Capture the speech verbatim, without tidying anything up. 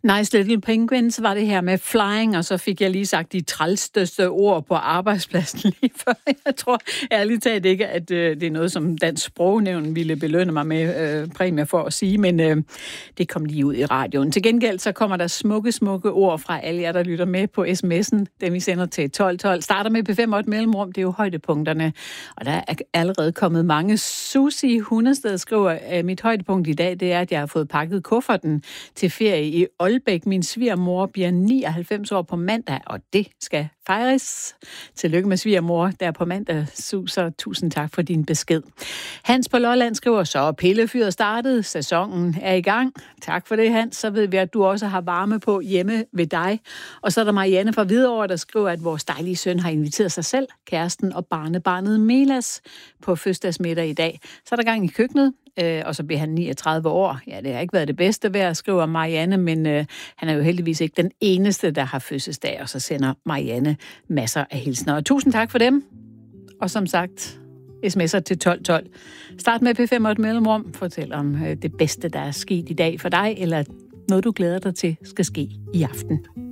Nice Little Penguins var det her med flying, og så fik jeg lige sagt de trælsteste ord på arbejdspladsen lige før. Jeg tror ærligt talt ikke, at øh, det er noget, som Dansk Sprognævn ville belønne mig med øh, præmier for at sige, men øh, det kom lige ud i radioen. Til gengæld så kommer der smukke, smukke ord fra alle jer, der lytter med på sms'en, dem vi sender til tolv tolv. Starter med P fem og et mellemrum, det er jo højdepunkterne, og der er allerede kommet mange. Susie Hundested skriver, at mit højdepunkt i dag, det er, at jeg har fået pakket kufferten til ferie i Aalbæk. Min svigermor bliver nioghalvfems år på mandag, og det skal fejres. Tillykke med svigermor, der på mandag. Suser, tusind tak for din besked. Hans på Lolland skriver, så pillefyret startet, sæsonen er i gang. Tak for det, Hans. Så ved vi, at du også har varme på hjemme ved dig. Og så er der Marianne fra Hvidovre, der skriver, at vores dejlige søn har inviteret sig selv, kæresten og barnebarnet Melas på fødselsdagsmiddag i dag. Så er der gang i køkkenet. Øh, og så bliver han niogtredive år. Ja, det har ikke været det bedste vejr, skriver Marianne, men øh, han er jo heldigvis ikke den eneste, der har fødselsdag, og så sender Marianne masser af hilsner. Og tusind tak for dem. Og som sagt, sms'er til tolv tolv. Start med P fem og et mellemrum. Fortæl om øh, det bedste, der er sket i dag for dig, eller noget, du glæder dig til, skal ske i aften.